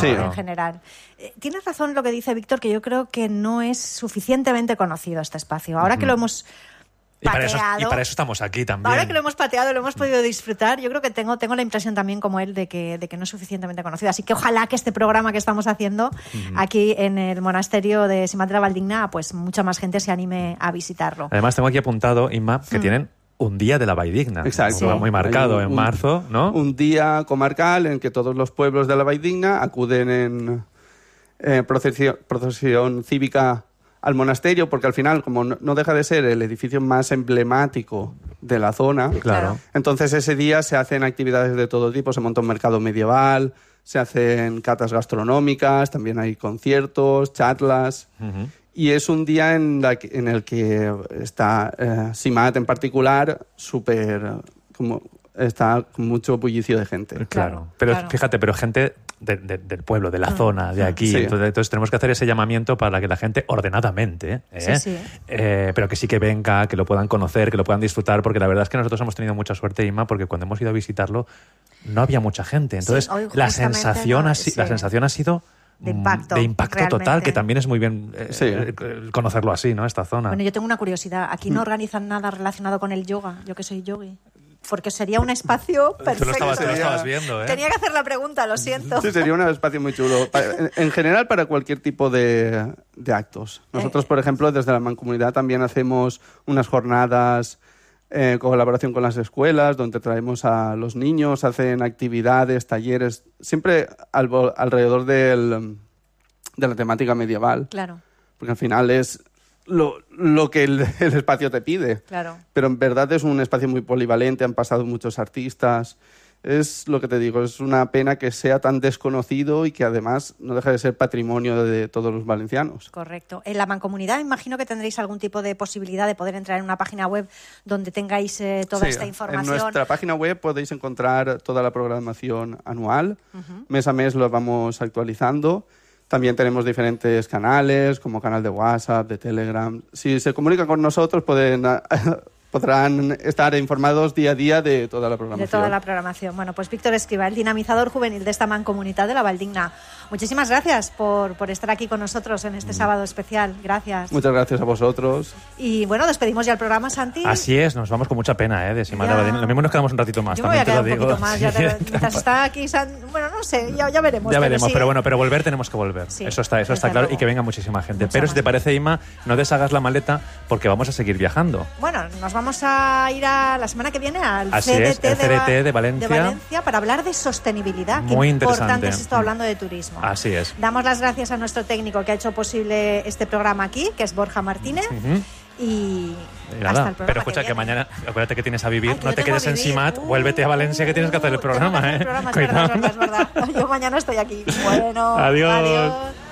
Sí. en general. Tienes razón lo que dice Víctor, que yo creo que no es suficientemente conocido este espacio. Ahora que lo hemos y para eso estamos aquí también. Ahora que lo hemos pateado, lo hemos podido disfrutar, yo creo que tengo la impresión también como él de que no es suficientemente conocido. Así que ojalá que este programa que estamos haciendo aquí en el monasterio de Simat de la Valldigna, pues mucha más gente se anime a visitarlo. Además tengo aquí apuntado, Inma, que tienen un día de la Valldigna. Exacto. Sí. Muy marcado en marzo, ¿no? Un día comarcal en que todos los pueblos de la Valldigna acuden en procesión cívica al monasterio, porque al final, como no deja de ser el edificio más emblemático de la zona, Claro. Entonces ese día se hacen actividades de todo tipo, se monta un mercado medieval, se hacen catas gastronómicas, también hay conciertos, charlas, y es un día en el que está Simat en particular está con mucho bullicio de gente. Claro. Pero fíjate, gente del pueblo, de la zona, de aquí. Sí. Entonces tenemos que hacer ese llamamiento para que la gente ordenadamente, pero que sí que venga, que lo puedan conocer, que lo puedan disfrutar, porque la verdad es que nosotros hemos tenido mucha suerte, Inma, porque cuando hemos ido a visitarlo no había mucha gente. Entonces la sensación ha sido de impacto total, que también es muy bien conocerlo así, ¿no? Esta zona. Bueno, yo tengo una curiosidad. ¿Aquí no organizan nada relacionado con el yoga? Yo que soy yogui. Porque sería un espacio perfecto. Tú lo estabas viendo, ¿eh? Tenía que hacer la pregunta, lo siento. Sí, sería un espacio muy chulo. En general, para cualquier tipo de actos. Nosotros, por ejemplo, desde la Mancomunidad también hacemos unas jornadas en colaboración con las escuelas, donde traemos a los niños, hacen actividades, talleres, siempre alrededor de la temática medieval. Claro. Porque al final es lo que el espacio te pide. Claro. Pero en verdad es un espacio muy polivalente, han pasado muchos artistas. Es lo que te digo, es una pena que sea tan desconocido y que además no deja de ser patrimonio de todos los valencianos. Correcto. En la Mancomunidad imagino que tendréis algún tipo de posibilidad de poder entrar en una página web donde tengáis toda esta información. En nuestra página web podéis encontrar toda la programación anual. Mes a mes lo vamos actualizando. También tenemos diferentes canales, como canal de WhatsApp, de Telegram. Si se comunican con nosotros, podrán estar informados día a día de toda la programación. De toda la programación. Bueno, pues Víctor Escrivá, el dinamizador juvenil de esta Mancomunidad de la Valldigna. Muchísimas gracias por estar aquí con nosotros en este sábado especial. Gracias. Muchas gracias a vosotros. Y bueno, despedimos ya el programa, Santi. Así es, nos vamos con mucha pena, de Simat de la Valldigna. Lo mismo nos quedamos un ratito más. Yo me voy a quedar un digo. poquito más. Mientras está aquí, bueno, no sé, ya veremos. Ya veremos, pero volver tenemos que volver. Sí, eso está claro, luego. y que venga muchísima gente. Pero si te parece, Inma, no deshagas la maleta porque vamos a seguir viajando. Bueno, nos vamos a ir la semana que viene al CDT CDT de Valencia para hablar de sostenibilidad. Muy Qué interesante. importante es esto hablando de turismo. Así es. Damos las gracias a nuestro técnico que ha hecho posible este programa aquí, que es Borja Martínez. Y nada, hasta el programa. pero escucha que mañana, acuérdate que tienes a vivir, no te quedes en Simat, Simat, vuélvete a Valencia que tienes que hacer el programa, es verdad. Yo mañana estoy aquí. Bueno, Adiós. Adiós.